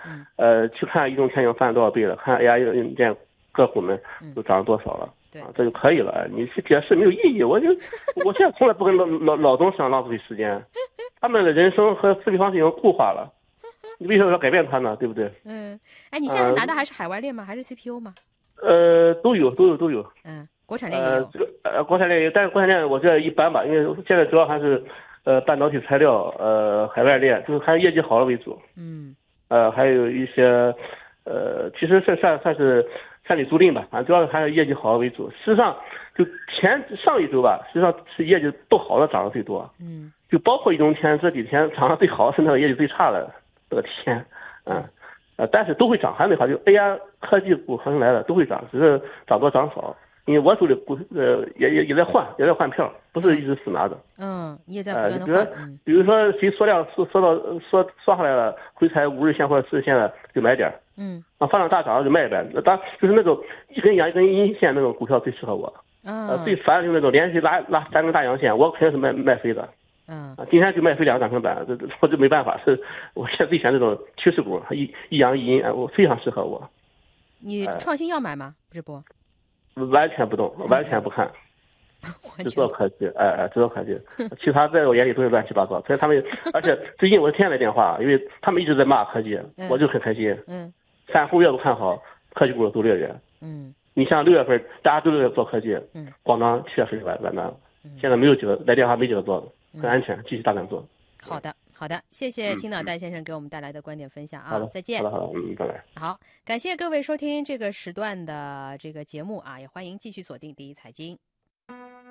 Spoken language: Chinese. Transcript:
去看移动前景翻了多少倍了，看 AI 硬件个股们都涨了多少了， 对， 这就可以了。你去解释没有意义，我现在从来不跟老总身上浪费时间，他们的人生和思维方式已经固化了，你为什么要改变他呢？对不对？ 哎，你现在拿的还是海外链吗？还是 CPU 吗？ 都有。 国产链也有。 国产链有，但是国产链我觉得一般吧，因为现在主要还是半导体材料，海外链，就是还是业绩好的为主。还有一些其实算是山里租赁吧，反正主要还是业绩好的为主。实际上就上一周吧，实际上是业绩不好的涨得最多。就包括移动天这几天涨得最好是那个业绩最差的这个天。但是都会涨，还没好，就 AI 科技股恒来了都会涨，只是涨多涨少。因为我手里股也在换票，不是一直死拿着。 你也在不断的换。 比如说谁缩量缩下来了，回踩5日线或者40日线了就买点。放量大涨就卖呗。当就是那种一根阳一根阴线那种股票最适合我。最烦就是那种连续拉3根大阳线，我肯定是卖飞的。今天就卖飞2个涨停板，我就没办法，我现在最喜欢这种趋势股，一阳一阴，我非常适合我。 你创新要买吗？不， 完全不动，完全不看，只做科技，只做科技，其他在我眼里都是乱七八糟。所以他们，而且最近我是天天来电话，因为他们一直在骂科技，我就很开心。散户越不看好科技股都乐观。你像6月份大家都在做科技，广当7月份就完蛋了，现在没有几个来电话，没几个做的。很安全，继续大胆做。 好的，谢谢青岛戴先生给我们带来的观点分享啊！再见。 好的，拜拜。 好，感谢各位收听这个时段的这个节目啊，也欢迎继续锁定第一财经。